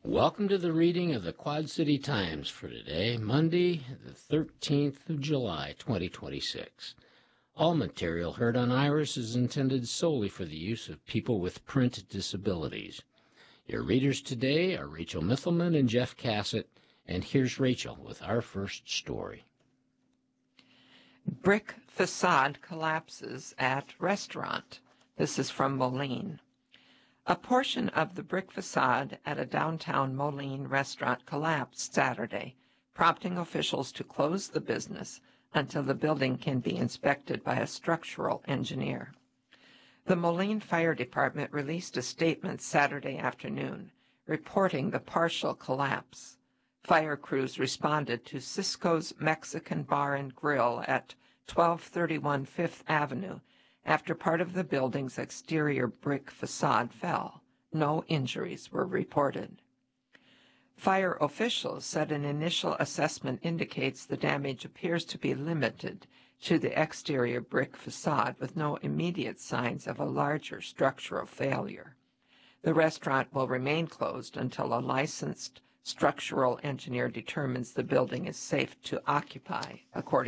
Welcome to the reading of the Quad City Times for today, Monday, the 13th of July, 2026. All material heard on Iris is intended solely for the use of people with print disabilities. Your readers today are Rachel Mithelman and Jeff Cassett, and here's Rachel with our first story. Brick facade collapses at restaurant. This is from Moline. A portion of the brick facade at a downtown Moline restaurant collapsed Saturday, prompting officials to close the business until the building can be inspected by a structural engineer. The Moline Fire Department released a statement Saturday afternoon, reporting the partial collapse. Fire crews responded to Cisco's Mexican Bar and Grill at 1231 Fifth Avenue after part of the building's exterior brick facade fell. No injuries were reported. Fire officials said an initial assessment indicates the damage appears to be limited to the exterior brick facade with no immediate signs of a larger structural failure. The restaurant will remain closed until a licensed structural engineer determines the building is safe to occupy, according